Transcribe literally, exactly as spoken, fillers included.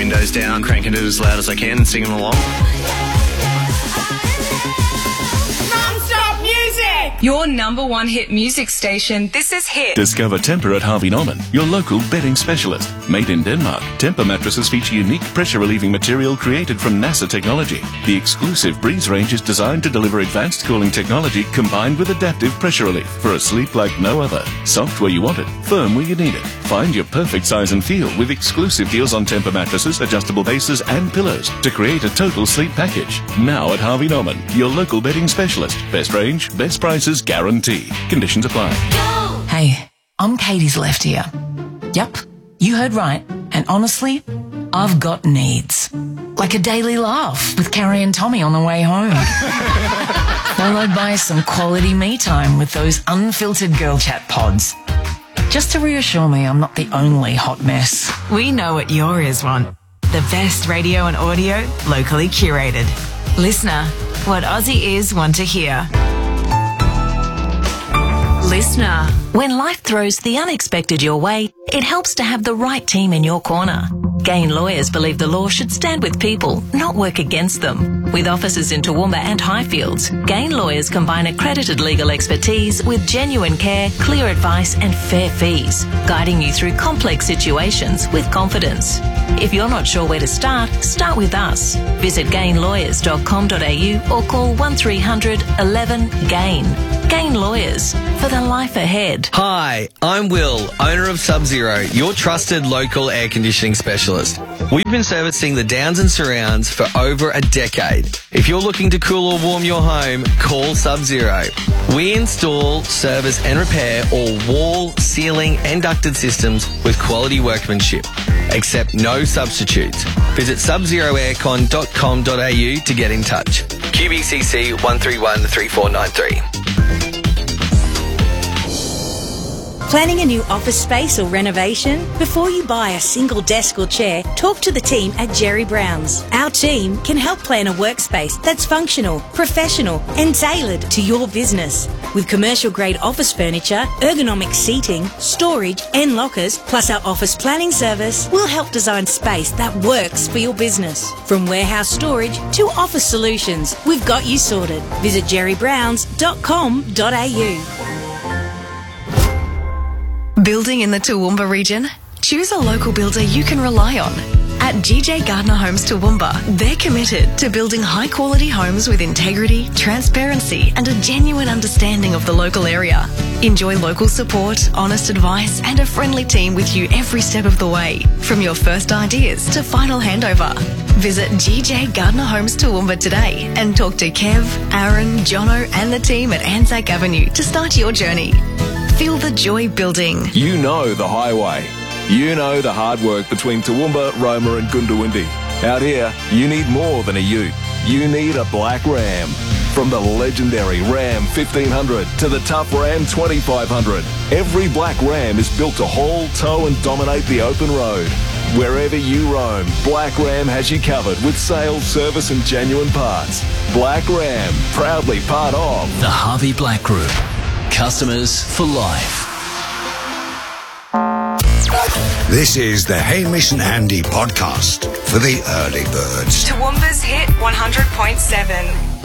windows down, cranking it as loud as I can and singing along. Non-stop music! Your number one hit music station. This is Hit. Discover Temper at Harvey Norman, your local bedding specialist. Made in Denmark, Temper mattresses feature unique pressure-relieving material created from NASA technology. The exclusive Breeze range is designed to deliver advanced cooling technology combined with adaptive pressure relief for a sleep like no other. Soft where you want it, firm where you need it. Find your perfect size and feel with exclusive deals on Temper mattresses, adjustable bases and pillows to create a total sleep package. Now at Harvey Norman, your local bedding specialist. Best range, best prices guaranteed. Conditions apply. Hey, I'm Katie's left ear. Yep, you heard right. And honestly, I've got needs. Like a daily laugh with Carrie and Tommy on the way home. Followed by some quality me time with those unfiltered girl chat pods. Just to reassure me I'm not the only hot mess. We know what your ears want. The best radio and audio, locally curated. Listener, what Aussie ears want to hear. Listener. When life throws the unexpected your way, it helps to have the right team in your corner. Gain Lawyers believe the law should stand with people, not work against them. With offices in Toowoomba and Highfields, Gain Lawyers combine accredited legal expertise with genuine care, clear advice and fair fees, guiding you through complex situations with confidence. If you're not sure where to start, start with us. Visit gain lawyers dot com dot a u or call one three hundred eleven GAIN. Gain Lawyers, for the life ahead. Hi, I'm Will, owner of Sub-Zero, your trusted local air conditioning specialist. We've been servicing the Downs and Surrounds for over a decade. If you're looking to cool or warm your home, call Sub-Zero. We install, service and repair all wall, ceiling and ducted systems with quality workmanship. Accept no substitutes. Visit sub zero aircon dot com dot a u to get in touch. Q B C C one three one three four nine three. Planning a new office space or renovation? Before you buy a single desk or chair, talk to the team at Jerry Brown's. Our team can help plan a workspace that's functional, professional and tailored to your business. With commercial-grade office furniture, ergonomic seating, storage and lockers, plus our office planning service, we'll help design space that works for your business. From warehouse storage to office solutions, we've got you sorted. Visit jerry browns dot com dot a u. Building in the Toowoomba region? Choose a local builder you can rely on. At G J Gardner Homes Toowoomba, they're committed to building high-quality homes with integrity, transparency and a genuine understanding of the local area. Enjoy local support, honest advice and a friendly team with you every step of the way, from your first ideas to final handover. Visit G J Gardner Homes Toowoomba today and talk to Kev, Aaron, Jono and the team at Anzac Avenue to start your journey. Feel the joy building. You know the highway. You know the hard work between Toowoomba, Roma and Goondiwindi. Out here, you need more than a ute. You need a black Ram. From the legendary Ram fifteen hundred to the tough Ram twenty-five hundred, every black Ram is built to haul, tow and dominate the open road. Wherever you roam, Black Ram has you covered with sales, service and genuine parts. Black Ram, proudly part of the Harvey Black Group. Customers for life. This is the Hamish and Andy podcast for the early birds. Toowoomba's Hit one hundred point seven.